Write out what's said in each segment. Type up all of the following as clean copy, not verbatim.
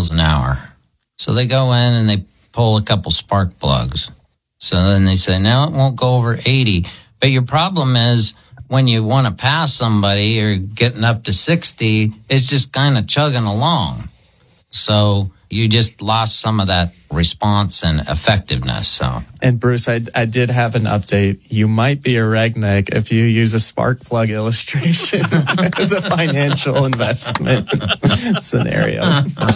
miles an hour. So they go in and they pull a couple spark plugs. So then they say, no, it won't go over 80. But your problem is when you want to pass somebody or getting up to 60, it's just kind of chugging along. So you just lost some of that response and effectiveness. So, and Bruce, I did have an update. You might be a regneck if you use a spark plug illustration as a financial investment scenario.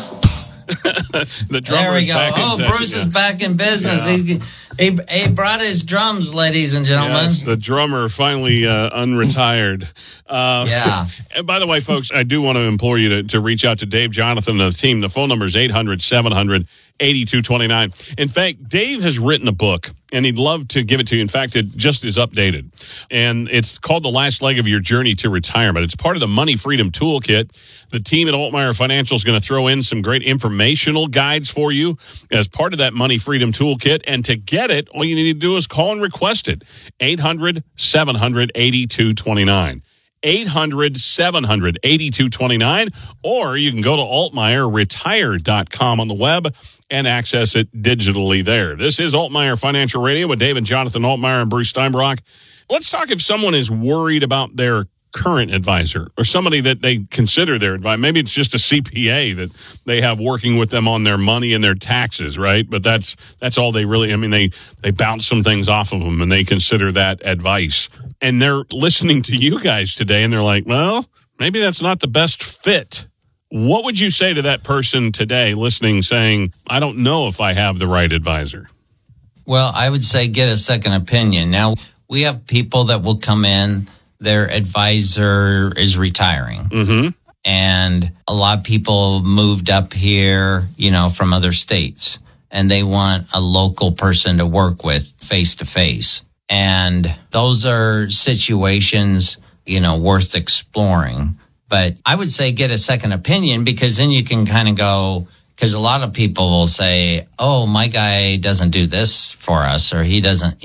The there we go. Back Bruce is back in business. Yeah. He brought his drums, ladies and gentlemen. Yes, the drummer finally unretired. Yeah. And by the way, folks, I do want to implore you to reach out to Dave Jonathan and the team. The phone number is 800-700-8229. In fact, Dave has written a book, and he'd love to give it to you. In fact, it just is updated. And it's called The Last Leg of Your Journey to Retirement. It's part of the Money Freedom Toolkit. The team at Altmeyer Financial is going to throw in some great informational guides for you as part of that Money Freedom Toolkit. And to get it, all you need to do is call and request it. 800-700-8229. 800-700-8229. Or you can go to altmeyerretire.com on the web and access it digitally there. This is Altmeyer Financial Radio with Dave and Jonathan Altmeyer and Bruce Steinbrock. Let's talk if someone is worried about their current advisor or somebody that they consider their advisor. Maybe it's just a CPA that they have working with them on their money and their taxes, right? But that's all they really, they bounce some things off of them and they consider that advice. And they're listening to you guys today and they're like, well, maybe that's not the best fit. What would you say to that person today listening saying, I don't know if I have the right advisor? Well, I would say get a second opinion. Now, we have people that will come in, their advisor is retiring. Mm-hmm. And a lot of people moved up here, from other states. And they want a local person to work with face to face. And those are situations, worth exploring. But I would say get a second opinion because then you can kind of go, because a lot of people will say, oh, my guy doesn't do this for us or he doesn't,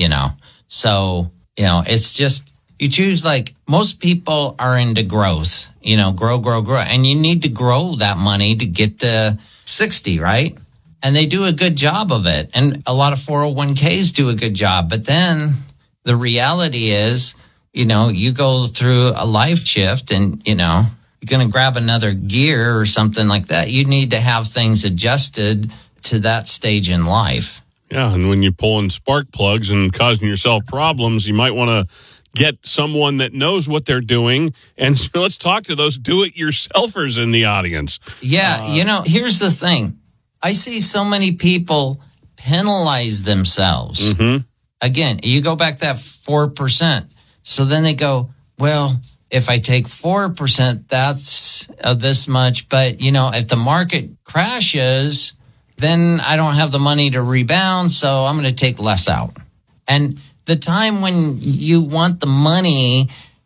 So, it's just, you choose most people are into growth, grow. And you need to grow that money to get to 60, right? And they do a good job of it. And a lot of 401ks do a good job. But then the reality is, you go through a life shift and, you're going to grab another gear or something like that. You need to have things adjusted to that stage in life. Yeah. And when you're pulling spark plugs and causing yourself problems, you might want to get someone that knows what they're doing. And let's talk to those do-it-yourselfers in the audience. Yeah. Here's the thing. I see so many people penalize themselves. Mm-hmm. Again, you go back that 4%. So then they go, well, if I take 4%, that's this much. But, if the market crashes, then I don't have the money to rebound. So I'm going to take less out. And the time when you want the money,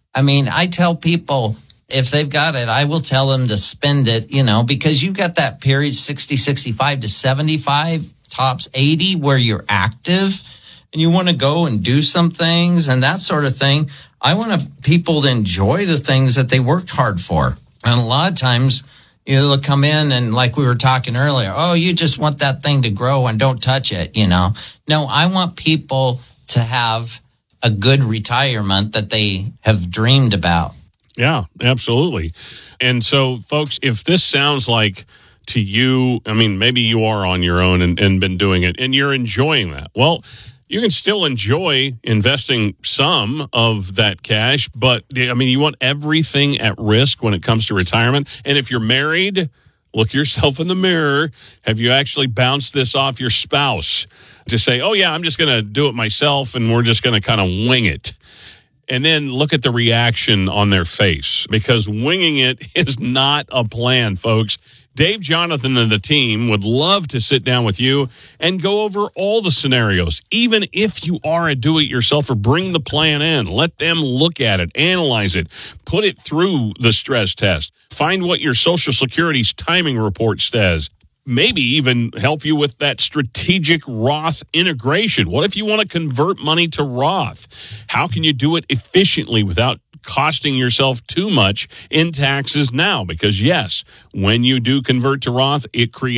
I tell people if they've got it, I will tell them to spend it, because you've got that period 60, 65 to 75, tops 80 where you're active and you want to go and do some things and that sort of thing. I want people to enjoy the things that they worked hard for. And a lot of times, they'll come in and like we were talking earlier, oh, you just want that thing to grow and don't touch it, No, I want people to have a good retirement that they have dreamed about. Yeah, absolutely. And so, folks, if this sounds like to you, maybe you are on your own and been doing it and you're enjoying that. Well, you can still enjoy investing some of that cash, but you want everything at risk when it comes to retirement. And if you're married, look yourself in the mirror. Have you actually bounced this off your spouse to say, oh, yeah, I'm just going to do it myself and we're just going to kind of wing it? And then look at the reaction on their face because winging it is not a plan, folks. Dave Jonathan and the team would love to sit down with you and go over all the scenarios. Even if you are a do-it-yourselfer, bring the plan in. Let them look at it, analyze it, put it through the stress test. Find what your Social Security's timing report says. Maybe even help you with that strategic Roth integration. What if you want to convert money to Roth? How can you do it efficiently without costing yourself too much in taxes now? Because yes, when you do convert to Roth, it creates